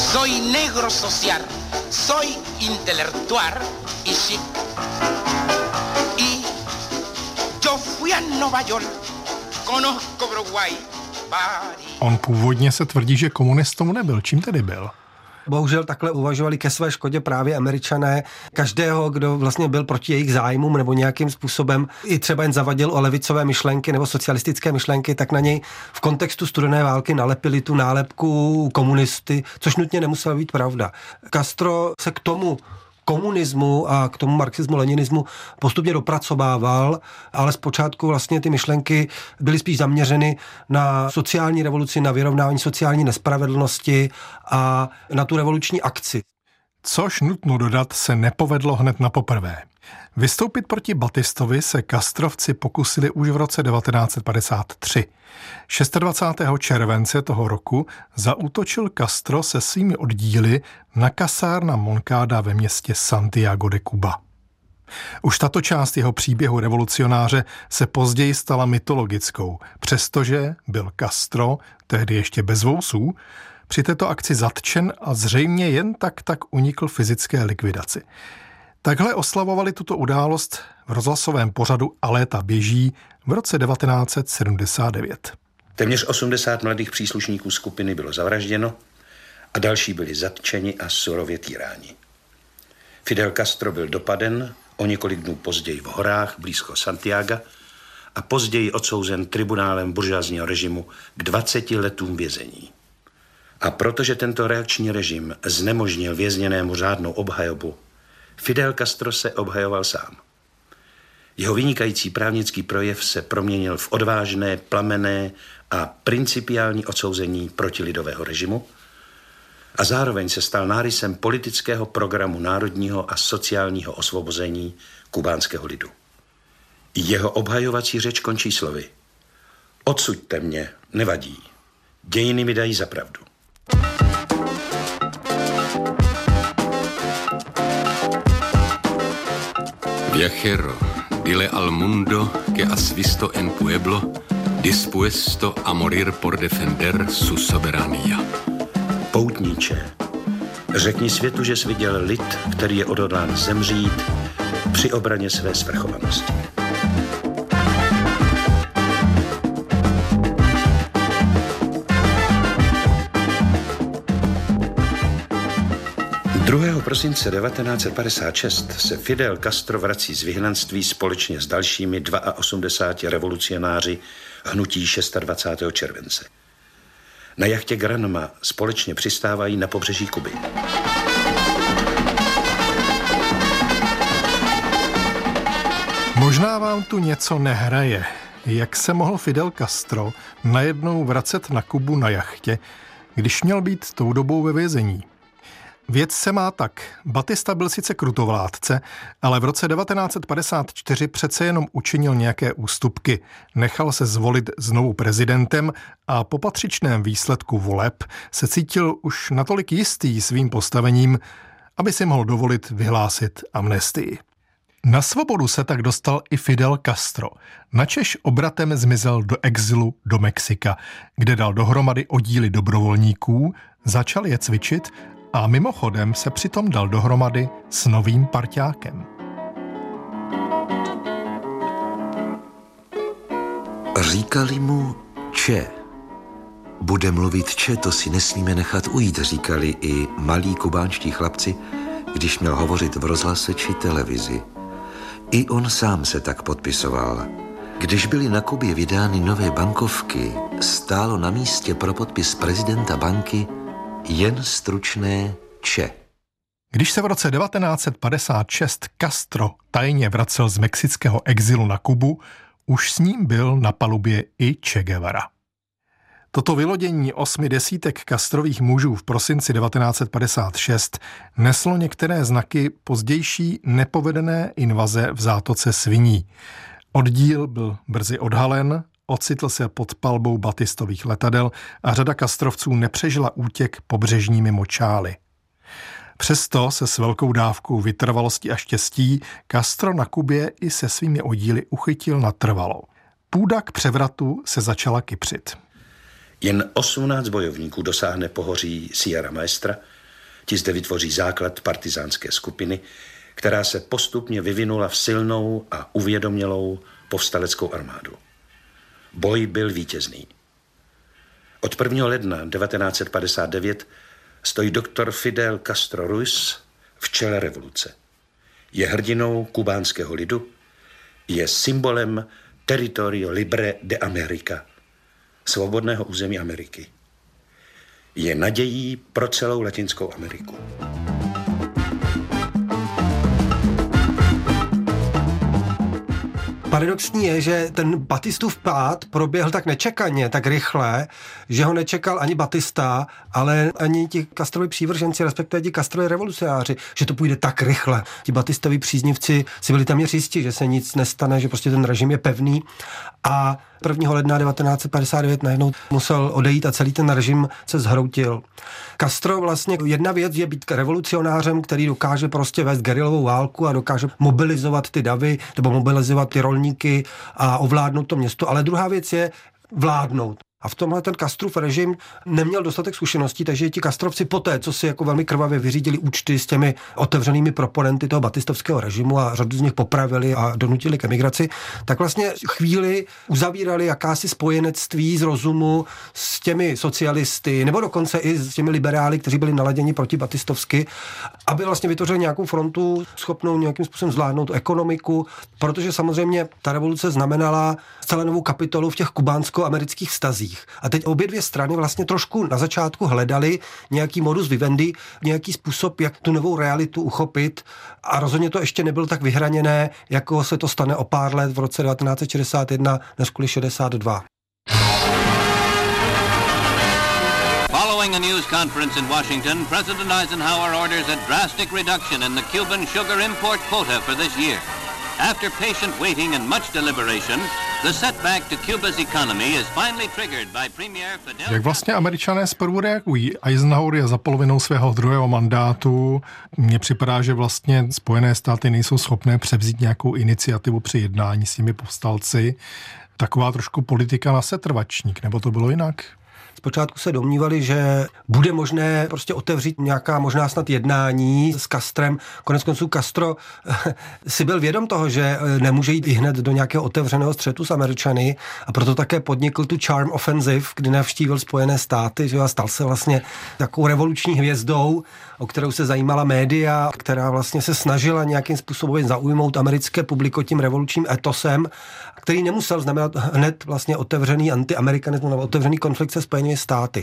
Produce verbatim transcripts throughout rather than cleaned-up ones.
Soy negro social, soy intelectual y chic. Y yo fui a Nueva York, conozco Broadway, Paris. On původně se tvrdí, že komunistou nebyl. Čím tedy byl? Bohužel takhle uvažovali ke své škodě právě Američané. Každého, kdo vlastně byl proti jejich zájmům nebo nějakým způsobem i třeba jen zavadil o levicové myšlenky nebo socialistické myšlenky, tak na něj v kontextu studené války nalepili tu nálepku komunisty, což nutně nemusela být pravda. Castro se k tomu komunismu a k tomu marxismu, leninismu postupně dopracovával, ale zpočátku vlastně ty myšlenky byly spíš zaměřeny na sociální revoluci, na vyrovnání sociální nespravedlnosti a na tu revoluční akci. Což nutno dodat se nepovedlo hned na poprvé. Vystoupit proti Batistovi se Castrovci pokusili už v roce devatenáct set padesát tři. dvacátého šestého července toho roku zaútočil Castro se svými oddíly na kasárna Moncada ve městě Santiago de Cuba. Už tato část jeho příběhu revolucionáře se později stala mytologickou, přestože byl Castro, tehdy ještě bez vousů, při této akci zatčen a zřejmě jen tak tak unikl fyzické likvidaci. Takhle oslavovali tuto událost v rozhlasovém pořadu A léta běží v roce devatenáct set sedmdesát devět. Téměř osmdesát mladých příslušníků skupiny bylo zavražděno a další byli zatčeni a surově týráni. Fidel Castro byl dopaden o několik dnů později v horách blízko Santiaga a později odsouzen tribunálem buržoazního režimu k dvaceti letům vězení. A protože tento reakční režim znemožnil vězněnému řádnou obhajobu, Fidel Castro se obhajoval sám. Jeho vynikající právnický projev se proměnil v odvážné, plamenné a principiální odsouzení protilidového režimu a zároveň se stal nárysem politického programu národního a sociálního osvobození kubánského lidu. Jeho obhajovací řeč končí slovy: odsuďte mě, nevadí, dějiny mi dají za pravdu. Viajero, dile al mundo que has visto en pueblo dispuesto a morir por defender su soberanía. Poutníče, řekni světu, že jsi viděl lid, který je odhodlán zemřít při obraně své svrchovanosti. druhého prosince devatenáct set padesát šest se Fidel Castro vrací z vyhnanství společně s dalšími osmdesáti dvěma revolucionáři hnutí dvacátého šestého července. Na jachtě Granma společně přistávají na pobřeží Kuby. Možná vám tu něco nehraje. Jak se mohl Fidel Castro najednou vracet na Kubu na jachtě, když měl být tou dobou ve vězení? Věc se má tak. Batista byl sice krutovládce, ale v roce devatenáct set padesát čtyři přece jenom učinil nějaké ústupky. Nechal se zvolit znovu prezidentem a po patřičném výsledku voleb se cítil už natolik jistý svým postavením, aby si mohl dovolit vyhlásit amnestii. Na svobodu se tak dostal i Fidel Castro. Načež obratem zmizel do exilu do Mexika, kde dal dohromady oddíly dobrovolníků, začal je cvičit a mimochodem se přitom dal dohromady s novým parťákem. Říkali mu Che. Bude mluvit Che, to si nesmíme nechat ujít, říkali i malí kubánští chlapci, když měl hovořit v rozhlase či televizi. I on sám se tak podpisoval. Když byly na Kubě vydány nové bankovky, stálo na místě pro podpis prezidenta banky jen stručné Che. Když se v roce devatenáct set padesát šest Castro tajně vracel z mexického exilu na Kubu, už s ním byl na palubě i Che Guevara. Toto vylodění osmi desítek Castrových mužů v prosinci devatenáct set padesát šest neslo některé znaky pozdější nepovedené invaze v zátoce Sviní. Oddíl byl brzy odhalen, ocitl se pod palbou Batistových letadel a řada Castrovců nepřežila útěk pobřežními močály. Přesto se s velkou dávkou vytrvalosti a štěstí Castro na Kubě i se svými oddíly uchytil natrvalo. Půda k převratu se začala kypřit. Jen osmnáct bojovníků dosáhne pohoří Sierra Maestra Ti zde vytvoří základ partizánské skupiny, která se postupně vyvinula v silnou a uvědomělou povstaleckou armádu. Boj byl vítězný. Od prvního ledna devatenáct set padesát devět stojí doktor Fidel Castro Ruz v čele revoluce. Je hrdinou kubánského lidu, je symbolem Territorio Libre de America, svobodného území Ameriky. Je nadějí pro celou Latinskou Ameriku. Paradoxní je, že ten Batistův pád proběhl tak nečekaně, tak rychle, že ho nečekal ani Batista, ale ani ti Castrovi přívrženci, respektive ti Castrovi revolucionáři, že to půjde tak rychle. Ti Batistovi příznivci si byli téměř jistí, že se nic nestane, že prostě ten režim je pevný a prvního ledna devatenáct set padesát devět najednou musel odejít a celý ten režim se zhroutil. Castro vlastně jedna věc je být revolucionářem, který dokáže prostě vést gerilovou válku a dokáže mobilizovat ty davy nebo mobilizovat ty rolníky a ovládnout to město, ale druhá věc je vládnout. A v tomhle ten Castrův režim neměl dostatek zkušeností, takže ti Castrovci poté, co si jako velmi krvavě vyřídili účty s těmi otevřenými proponenty toho batistovského režimu a řadu z nich popravili a donutili k emigraci, tak vlastně chvíli uzavírali jakási spojenectví z rozumu s těmi socialisty, nebo dokonce i s těmi liberály, kteří byli naladěni proti batistovsky, aby vlastně vytvořili nějakou frontu schopnou nějakým způsobem zvládnout tu ekonomiku, protože samozřejmě ta revoluce znamenala celé novou kapitolu v těch kubánsko-amerických vztazích. A teď obě dvě strany vlastně trošku na začátku hledali nějaký modus vivendi, nějaký způsob, jak tu novou realitu uchopit a rozhodně to ještě nebylo tak vyhraněné, jako se to stane o pár let v roce devatenáct set šedesát jedna, než kvůli šedesát dva. Following a news conference in Washington, President Eisenhower orders a drastic reduction in the Cuban sugar import quota for this year. After patient waiting and much deliberation, the setback to Cuba's economy is finally triggered by Premier Fidel. Jak vlastně Američané zprvu reagují? Eisenhower je za polovinou svého druhého mandátu. Mně připadá, že vlastně Spojené státy nejsou schopné převzít nějakou iniciativu při jednání s těmi povstalci. Taková trošku politika na setrvačník, nebo to bylo jinak? Zpočátku se domnívali, že bude možné prostě otevřít nějaká možná snad jednání s Castrem. Konec konců Castro si byl vědom toho, že nemůže jít i hned do nějakého otevřeného střetu s Američany a proto také podnikl tu Charm Offensive, kdy navštívil Spojené státy, že a stal se vlastně takovou revoluční hvězdou, o kterou se zajímala média, která vlastně se snažila nějakým způsobem zaujmout americké publiko tím revolučním etosem, který nemusel znamenat hned vlastně otevřený antiamerikanismus nebo otevřený konflikt se Spojenými státy.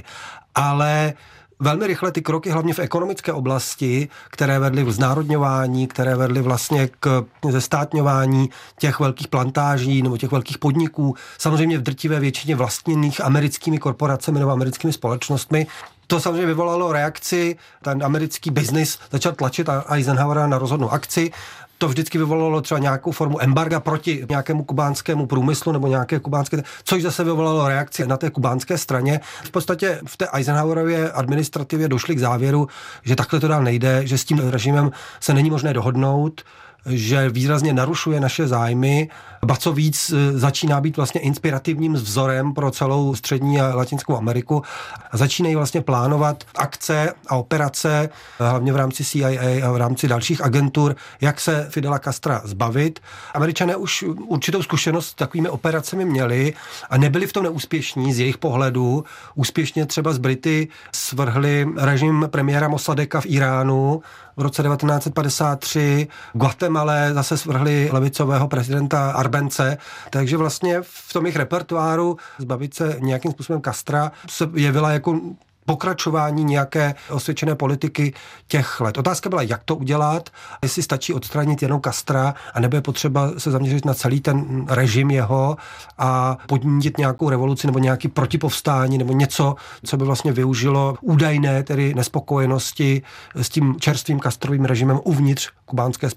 Ale velmi rychle ty kroky, hlavně v ekonomické oblasti, které vedly k znárodňování, které vedly vlastně k zestátňování těch velkých plantáží nebo těch velkých podniků, samozřejmě v drtivé většině vlastněných americkými korporacemi nebo americkými společnostmi. To samozřejmě vyvolalo reakci, ten americký biznis začal tlačit Eisenhowera na rozhodnou akci. To vždycky vyvolalo třeba nějakou formu embarga proti nějakému kubánskému průmyslu nebo nějaké kubánské, což zase vyvolalo reakci na té kubánské straně. V podstatě v té Eisenhowerově administrativě došli k závěru, že takhle to dál nejde, že s tím režimem se není možné dohodnout, že výrazně narušuje naše zájmy, ba co víc začíná být vlastně inspirativním vzorem pro celou střední a latinskou Ameriku a začínají vlastně plánovat akce a operace, hlavně v rámci C I A a v rámci dalších agentur, jak se Fidela Castra zbavit. Američané už určitou zkušenost s takovými operacemi měli a nebyli v tom neúspěšní z jejich pohledu. Úspěšně třeba z Brity svrhli režim premiéra Mossadeka v Iránu v roce devatenáct set padesát tři, v Guatemale zase svrhli levicového prezidenta Arbence, takže vlastně v tom jejich repertoáru zbavit se nějakým způsobem Castra se jevila jako pokračování nějaké osvědčené politiky těch let. Otázka byla, jak to udělat, jestli stačí odstranit jenom Castra, anebo je potřeba se zaměřit na celý ten režim jeho a podnítit nějakou revoluci nebo nějaký protipovstání nebo něco, co by vlastně využilo údajné tedy nespokojenosti s tím čerstvým Castrovým režimem uvnitř kubánské